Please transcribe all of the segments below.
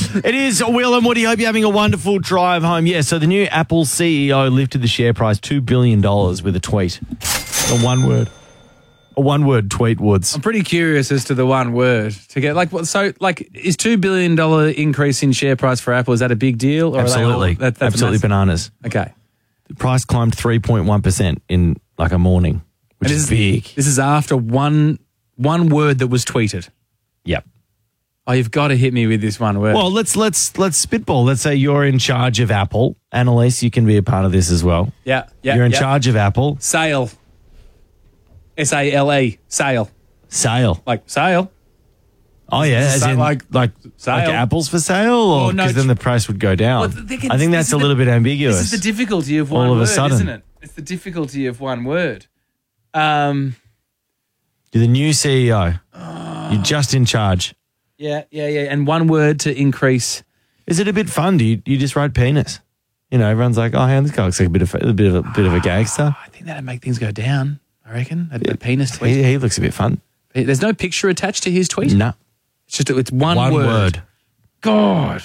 It is Will and Woody. Hope you're having a wonderful drive home. Yeah, so the new Apple CEO lifted the share price $2 billion with a tweet. A one-word tweet, Woods. I'm pretty curious as to the one word to get is $2 billion increase in share price for Apple, is that a big deal? Or Absolutely. That's Absolutely bananas. Okay. The price climbed 3.1% in like a morning, which is big. This is after one word that was tweeted. Yep. Oh, you've got to hit me with this one word. Well, let's spitball. Let's say you're in charge of Apple. Annalise, you can be a part of this as well. Yeah. You're in charge of Apple. Sale. S-A-L-E. Sale. Sale. Like sale. Oh, yeah. As in like sale. Like apples for sale? Or no, because then the price would go down. Well, I think that's a little bit ambiguous. This is the difficulty of one All of word, a sudden. isn't it? It's the difficulty of one word. You're the new CEO. You're just in charge. Yeah. And one word to increase. Is it a bit fun? Do you just write penis? You know, everyone's like, oh, hey, this guy looks like a bit of a gangster. I think that'd make things go down, I reckon. A penis tweet. He looks a bit fun. There's no picture attached to his tweet? No. It's one word. God.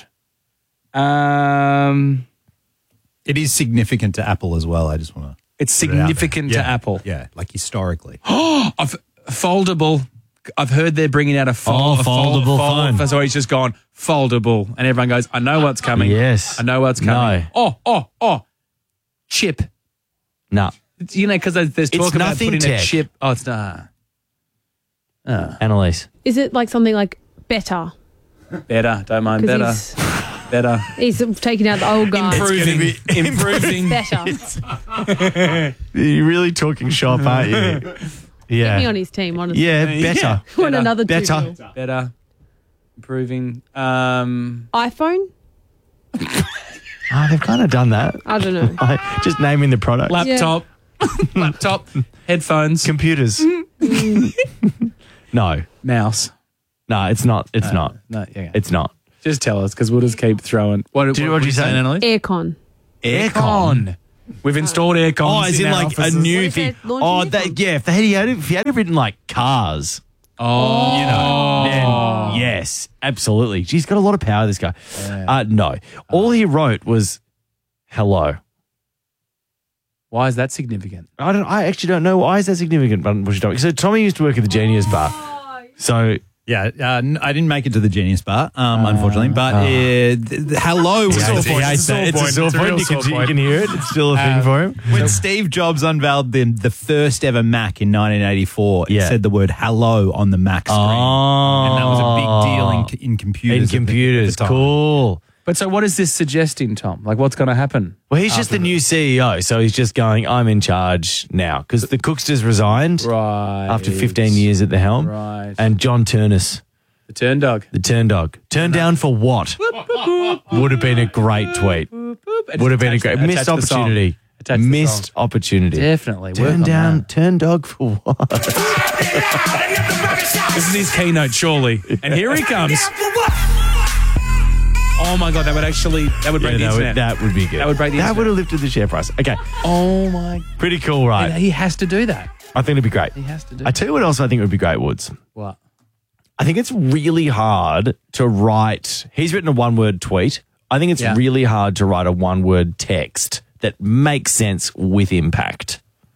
It is significant to Apple as well. I just want to. It's significant to Apple. Yeah, like historically. Foldable. I've heard they're bringing out a foldable phone. So he's just gone foldable, and everyone goes, "I know what's coming." Yes, I know what's coming. No. Oh, chip. No, you know, because there's talk about putting tech. a chip. Oh, it's not. Annalise, is it like something like better? Better. Don't mind better. Better. He's taking out the old guy. Improving. Better. You're really talking shop, aren't you? Yeah. Get me on his team, honestly. Yeah, better. Want another better. $2 Better. Improving. iPhone? Oh, they've kind of done that. I don't know. Just naming the product. Laptop. Laptop. Headphones. Computers. No. Mouse. No, it's not. It's not. No, yeah. It's not. Just tell us, because we'll just keep throwing. What you say, Annalise? Aircon. Aircon. We've installed aircon. Oh, as in like offices. a new thing. Oh, that, yeah. If he had it written like cars, you know, then yes, absolutely. She's got a lot of power, this guy. Yeah. No. All he wrote was hello. Why is that significant? I actually don't know. Why is that significant? So Tommy used to work at the Genius Bar. So yeah, I didn't make it to the Genius Bar, unfortunately. But hello was it's a sore point. You can hear it. It's still a thing for him. When Steve Jobs unveiled the first ever Mac in 1984, it said the word hello on the Mac screen. And that was a big deal in computers. In computers, cool. But so what is this suggesting, Tom? Like, what's going to happen? Well, he's just the new CEO, so he's just going, I'm in charge now. Because the Cooksters resigned after 15 years at the helm. Right. And John Turnus. The turn dog. Turned down for what? Would have been a great tweet. Would have been a great missed opportunity. Missed opportunity. Definitely. Turn dog for what? This is his keynote, surely. And here he comes. Oh my God, that would break the internet. That would be good. That would break the internet. That would have lifted the share price. Okay. Oh my. Pretty cool, right? He has to do that. I think it'd be great. He has to do I tell you what else I think would be great, Woods. What? I think it's really hard to write. He's written a one-word tweet. I think it's really hard to write a one-word text that makes sense with impact. Dinner? ?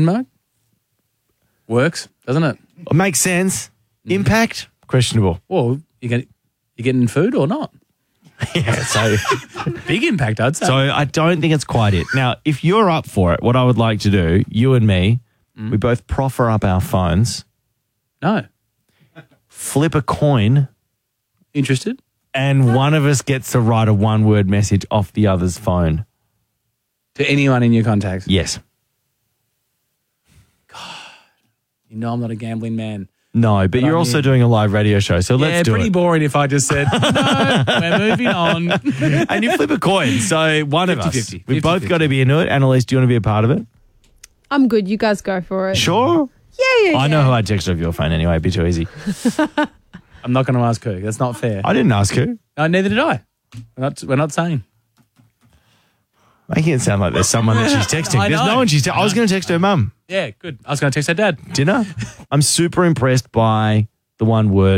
Works, doesn't it? It makes sense. Impact? Questionable. Well, you getting food or not? Yeah, so big impact, I'd say. So I don't think it's quite it. Now, if you're up for it, what I would like to do, you and me, we both proffer up our phones. No. Flip a coin. Interested? And one of us gets to write a one-word message off the other's phone. To anyone in your contacts? Yes. God. You know I'm not a gambling man. No, but you're also doing a live radio show, so let's do it. Yeah, pretty boring if I just said, no, we're moving on. And you flip a coin, so one of us. 50-50. We've both got to be into it. Annalise, do you want to be a part of it? I'm good. You guys go for it. Sure? Yeah. I know who I'd text off your phone anyway. It'd be too easy. I'm not going to ask who. That's not fair. I didn't ask who. Neither did I. We're not saying. Making it sound like there's someone that she's texting. I There's know. no one I was going to text her mum. Yeah, good. I was going to text her dad. Dinner? I'm super impressed by the one word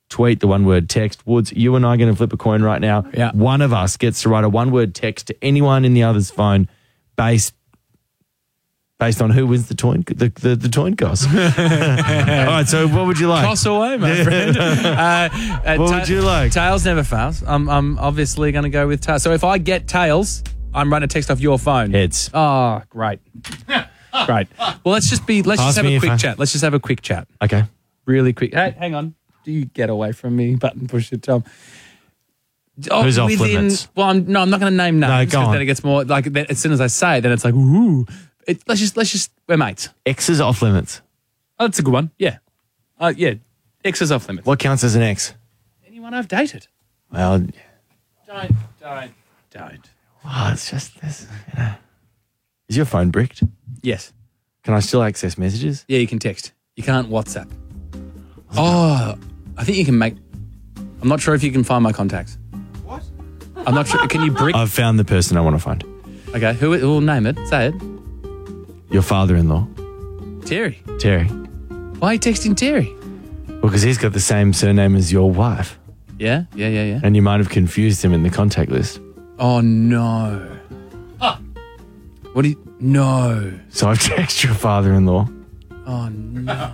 tweet, the one-word text. Woods, you and I are going to flip a coin right now. Yeah. One of us gets to write a one-word text to anyone in the other's phone based on who wins the coin toss. All right, so what would you like? Toss away, my friend. What would you like? Tails never fails. I'm obviously going to go with tails. So if I get tails, I'm running a text off your phone. Heads. Oh, great. Great. Well, let's just have a quick chat. Let's just have a quick chat. Okay. Really quick. Hey, hang on. Do you get away from me? Button pusher, Tom. Who's off limits? Well, I'm not going to name names. No, go on. Then it gets more like as soon as I say it, then it's like, ooh. Let's just we're mates. X is off limits. Oh, that's a good one. Yeah. Yeah. X is off limits. What counts as an X? Anyone I've dated. Well, Don't. oh, it's just this. Is your phone bricked? Yes. Can I still access messages? Yeah, you can text. You can't WhatsApp. Oh, I think you can make. I'm not sure if you can find my contacts. What? I'm not sure. Can you brick? I've found the person I want to find. Okay. Who will name it? Say it. Your father-in-law. Terry. Terry. Why are you texting Terry? Well, because he's got the same surname as your wife. Yeah. And you might have confused him in the contact list. Oh, no. What do you... No. So I've texted your father-in-law. Oh, no.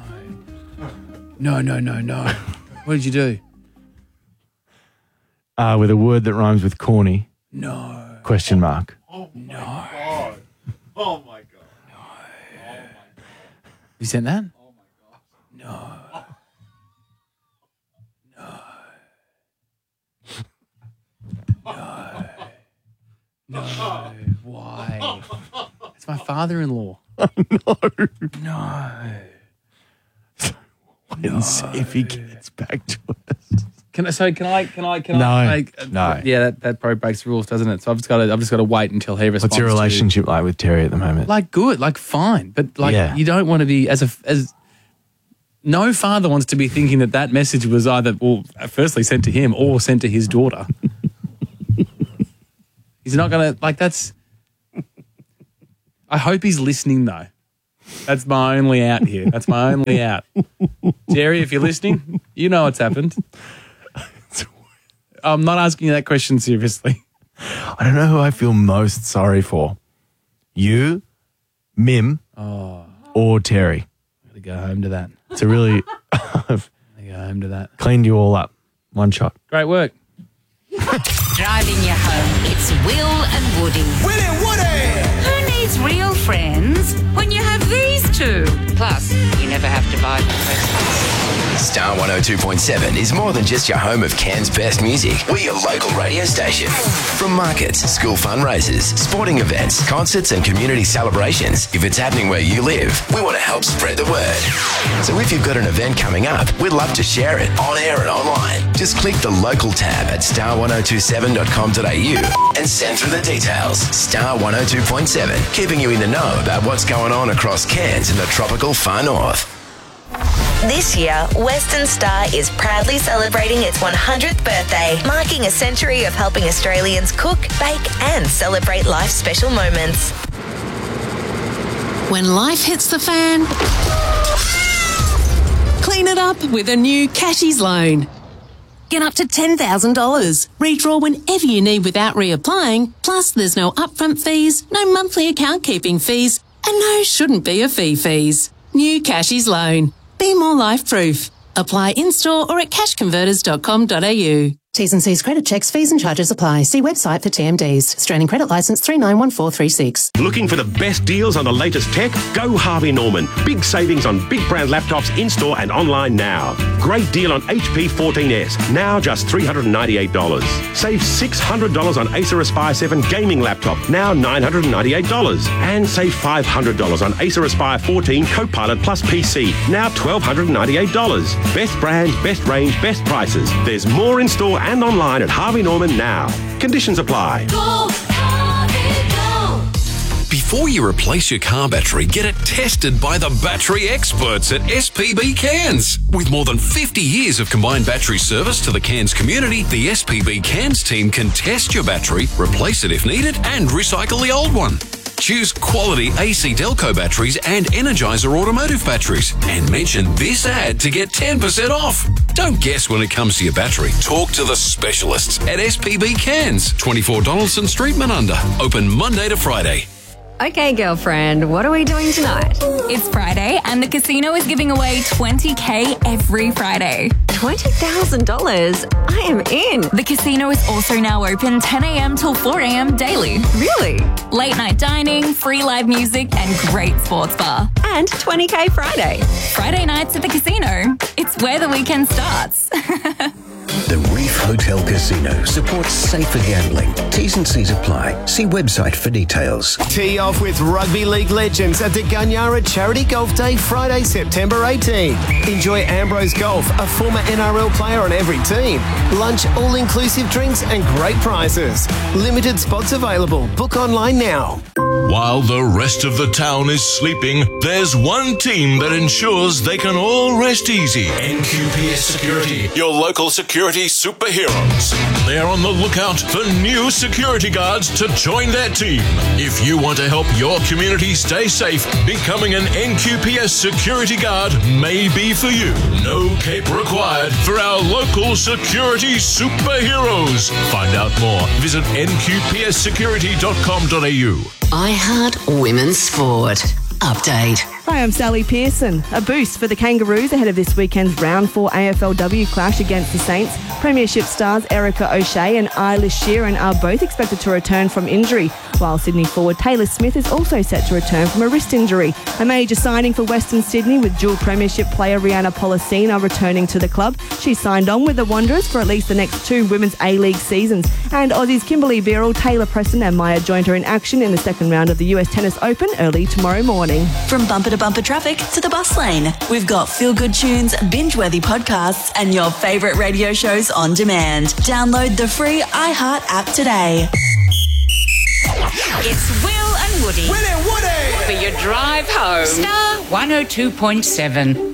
No. What did you do? With a word that rhymes with corny. No. Question mark. Oh, my God. You sent that? Oh, my God. No. Why? It's my father-in-law. No. Wait and see if he gets back to us. Can I? No. Yeah, that probably breaks the rules, doesn't it? So I've just got to wait until he responds. What's your relationship like with Terry at the moment? Like good, like fine, but you don't want to be as no father wants to be thinking that message was either firstly sent to him or sent to his daughter. He's not gonna that's. I hope he's listening though. That's my only out here. That's my only out. Terry, if you're listening, you know what's happened. I'm not asking you that question seriously. I don't know who I feel most sorry for. You, Mim, or Terry. I'm going to go home to that. It's a really... I've go home to that. Cleaned you all up. One shot. Great work. Driving you home, it's Will and Woody. Will and Woody! Who needs real friends when you have these two? Plus, you never have to buy them presents. Star 102.7 is more than just your home of Cairns' best music. We're your local radio station. From markets, school fundraisers, sporting events, concerts and community celebrations, if it's happening where you live, we want to help spread the word. So if you've got an event coming up, we'd love to share it on air and online. Just click the local tab at star1027.com.au and send through the details. Star 102.7, keeping you in the know about what's going on across Cairns and the tropical far north. This year, Western Star is proudly celebrating its 100th birthday, marking a century of helping Australians cook, bake and celebrate life's special moments. When life hits the fan, clean it up with a new Cashies loan. Get up to $10,000. Redraw whenever you need without reapplying. Plus, there's no upfront fees, no monthly account keeping fees, and no shouldn't be a fees. New Cashies loan. Be more life-proof. Apply in-store or at cashconverters.com.au. T's and C's credit checks, fees and charges apply. See website for TMDs. Australian Credit Licence 391436. Looking for the best deals on the latest tech? Go Harvey Norman. Big savings on big brand laptops in-store and online now. Great deal on HP 14S, now just $398. Save $600 on Acer Aspire 7 gaming laptop, now $998. And save $500 on Acer Aspire 14 Copilot Plus PC, now $1,298. Best brand, best range, best prices. There's more in store and online at Harvey Norman now. Conditions apply. Go, Harvey, go. Before you replace your car battery, get it tested by the battery experts at SPB Cairns. With more than 50 years of combined battery service to the Cairns community, the SPB Cairns team can test your battery, replace it if needed, and recycle the old one. Choose quality AC Delco batteries and Energizer automotive batteries. And mention this ad to get 10% off. Don't guess when it comes to your battery. Talk to the specialists at SPB Cairns, 24 Donaldson Street, Manunda. Open Monday to Friday. Okay, girlfriend, what are we doing tonight? It's Friday and the casino is giving away $20,000 every Friday. $20,000? I am in. The casino is also now open 10 a.m. till 4 a.m. daily. Really? Late night dining, free live music and great sports bar. And $20,000 Friday. Friday nights at the casino. It's where the weekend starts. The Reef Hotel Casino supports safer gambling. T's and C's apply. See website for details. Tee off with rugby league legends at the Gunyara Charity Golf Day, Friday, September 18. Enjoy Ambrose Golf, a former NRL player on every team. Lunch, all-inclusive drinks and great prizes. Limited spots available. Book online now. While the rest of the town is sleeping, there's one team that ensures they can all rest easy. NQPS Security, your local security superheroes. They're on the lookout for new security guards to join their team. If you want to help your community stay safe, becoming an NQPS security guard may be for you. No cape required for our local security superheroes. Find out more. Visit nqpssecurity.com.au. iHeart Women's Sport. Update. Hi, I'm Sally Pearson. A boost for the Kangaroos ahead of this weekend's Round 4 AFLW clash against the Saints. Premiership stars Erica O'Shea and Eilish Sheeran are both expected to return from injury, while Sydney forward Taylor Smith is also set to return from a wrist injury. A major signing for Western Sydney, with dual Premiership player Rihanna Pollicina returning to the club. She signed on with the Wanderers for at least the next 2 Women's A-League seasons. And Aussies Kimberly Birrell, Taylor Preston and Maya Jointer in action in the second round of the US Tennis Open early tomorrow morning. From bumper to bumper traffic to the bus lane, we've got feel-good tunes, binge-worthy podcasts and your favourite radio shows on demand. Download the free iHeart app today. It's Will and Woody. Will and Woody! For your drive home. Star 102.7.